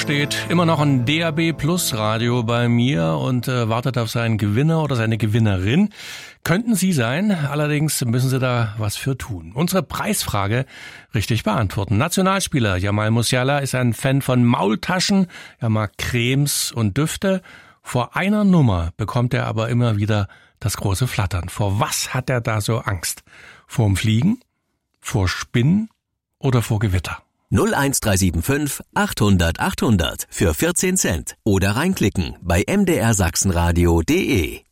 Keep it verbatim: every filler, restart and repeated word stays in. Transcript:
Steht immer noch ein D A B Plus Radio bei mir und äh, wartet auf seinen Gewinner oder seine Gewinnerin. Könnten Sie sein, allerdings müssen Sie da was für tun. Unsere Preisfrage richtig beantworten. Nationalspieler Jamal Musiala ist ein Fan von Maultaschen, er mag Cremes und Düfte. Vor einer Nummer bekommt er aber immer wieder das große Flattern. Vor was hat er da so Angst? Vorm Fliegen? Vor Spinnen oder vor Gewitter? null eins drei sieben fünf achthundert achthundert für vierzehn Cent oder reinklicken bei m d r sachsenradio punkt d e.